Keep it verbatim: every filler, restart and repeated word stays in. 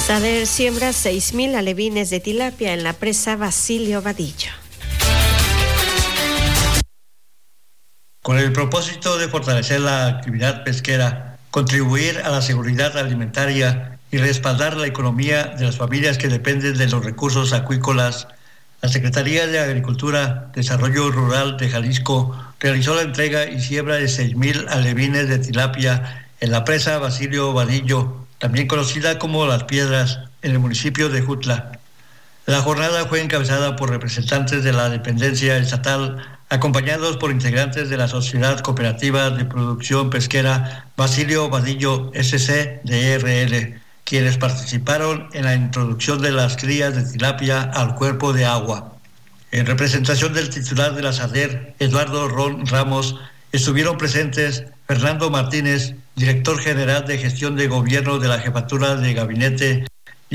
Sader siembra seis mil alevines de tilapia en la presa Basilio Vadillo. Con el propósito de fortalecer la actividad pesquera, contribuir a la seguridad alimentaria y respaldar la economía de las familias que dependen de los recursos acuícolas, la Secretaría de Agricultura, Desarrollo Rural de Jalisco realizó la entrega y siembra de seis mil alevines de tilapia en la presa Basilio Vadillo, también conocida como Las Piedras, en el municipio de Jutla. La jornada fue encabezada por representantes de la dependencia estatal, acompañados por integrantes de la Sociedad Cooperativa de Producción Pesquera Basilio Vadillo S C de R L, quienes participaron en la introducción de las crías de tilapia al cuerpo de agua. En representación del titular de la Sader, Eduardo Ron Ramos, estuvieron presentes Fernando Martínez, director general de gestión de gobierno de la Jefatura de Gabinete